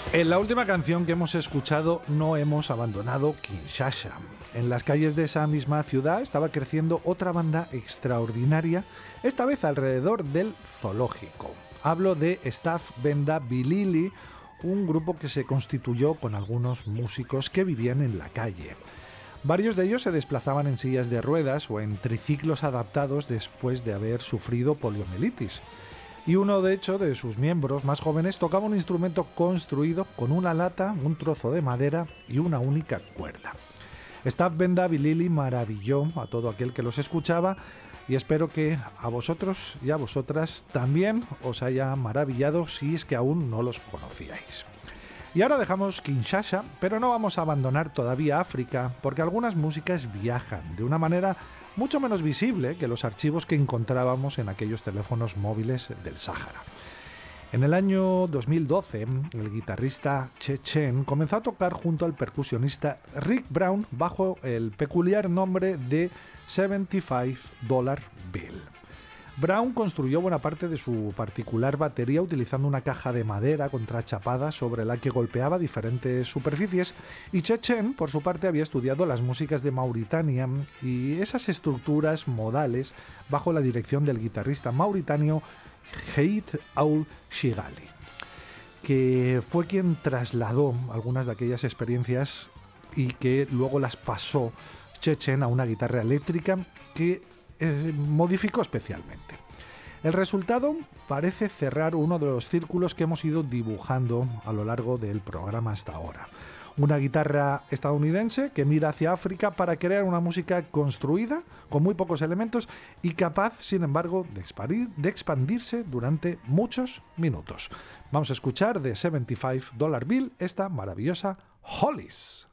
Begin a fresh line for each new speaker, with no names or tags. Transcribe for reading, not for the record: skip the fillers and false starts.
En la última canción que hemos escuchado no hemos abandonado Kinshasa. En las calles de esa misma ciudad estaba creciendo otra banda extraordinaria, esta vez alrededor del zoológico. Hablo de Staff Benda Bilili, un grupo que se constituyó con algunos músicos que vivían en la calle. Varios de ellos se desplazaban en sillas de ruedas o en triciclos adaptados después de haber sufrido poliomielitis. Y uno, de hecho, de sus miembros más jóvenes tocaba un instrumento construido con una lata, un trozo de madera y una única cuerda. Staff Benda Bilili maravilló a todo aquel que los escuchaba y espero que a vosotros y a vosotras también os haya maravillado si es que aún no los conocíais. Y ahora dejamos Kinshasa, pero no vamos a abandonar todavía África, porque algunas músicas viajan de una manera mucho menos visible que los archivos que encontrábamos en aquellos teléfonos móviles del Sáhara. En el año 2012, el guitarrista Chechen comenzó a tocar junto al percusionista Rick Brown bajo el peculiar nombre de $75 Bill. Brown construyó buena parte de su particular batería utilizando una caja de madera contrachapada sobre la que golpeaba diferentes superficies, y Chechen, por su parte, había estudiado las músicas de Mauritania y esas estructuras modales bajo la dirección del guitarrista mauritano Heit Ould Shigali, que fue quien trasladó algunas de aquellas experiencias y que luego las pasó Chechen a una guitarra eléctrica que modificó especialmente. El resultado parece cerrar uno de los círculos que hemos ido dibujando a lo largo del programa hasta ahora. Una guitarra estadounidense que mira hacia África para crear una música construida, con muy pocos elementos y capaz, sin embargo, de expandirse durante muchos minutos. Vamos a escuchar de $75 Bill esta maravillosa Hollies.